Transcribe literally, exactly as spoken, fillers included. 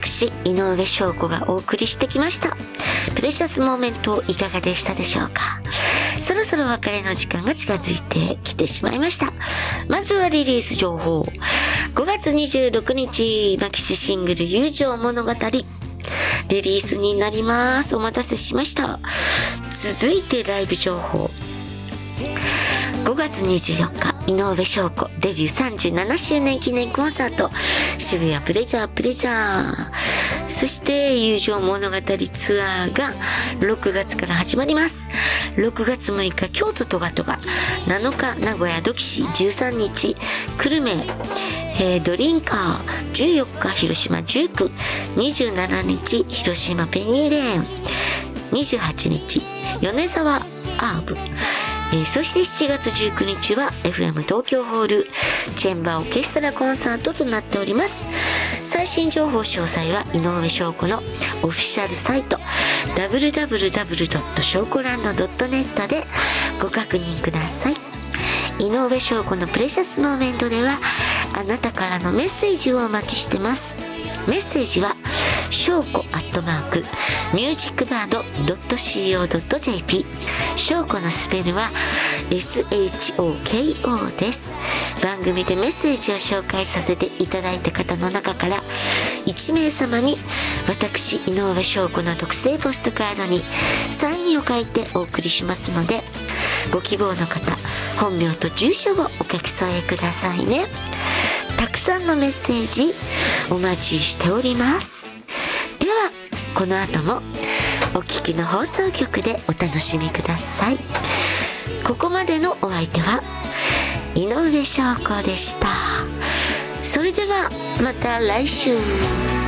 私井上翔子がお送りしてきましたプレシャスモーメント、いかがでしたでしょうか。そろそろ別れの時間が近づいてきてしまいました。まずはリリース情報。ごがつにじゅうろくにち、マキシシングル友情物語リリースになります。お待たせしました。続いてライブ情報。ごがつにじゅうよっか、井上翔子デビューさんじゅうななしゅうねん記念コンサート、渋谷プレジャープレジャー。そして友情物語ツアーがろくがつから始まります。ろくがつむいか京都トガトガ、なのか名古屋土岐市、じゅうさんにち久留米、えー、ドリンカー、じゅうよっか広島じゅうく、にじゅうしちにち広島ペニーレーン、にじゅうはちにち米沢アーブ、えー、そしてしちがつじゅうくにちは エフエム 東京ホールチェンバーオーケストラコンサートとなっております。最新情報詳細は井上翔子のオフィシャルサイト ダブリュダブリュダブリュドットショーコランドドットネット でご確認ください。井上翔子のプレシャスモーメントではあなたからのメッセージをお待ちしてます。メッセージはしょうこアットマークミュージックバードドットシーオードットジェーピー、 しょうこのスペルは エスエイチオーケーオー です。番組でメッセージを紹介させていただいた方の中からいちめいさまに私井上翔子の特製ポストカードにサインを書いてお送りしますので、ご希望の方本名と住所をお書き添えくださいね。たくさんのメッセージお待ちしております。ではこの後もお聞きの放送局でお楽しみください。ここまでのお相手は井上翔子でした。それではまた来週。